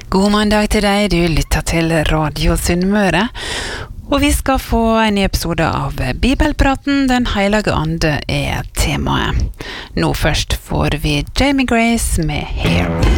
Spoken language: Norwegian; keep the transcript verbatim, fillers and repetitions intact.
God mandag til deg, du lytter til Radio Sunnmøre, og vi skal få en ny episode av Bibelpraten, Den Hellige Ande er temaet. Nå først får vi Jamie Grace med Hair.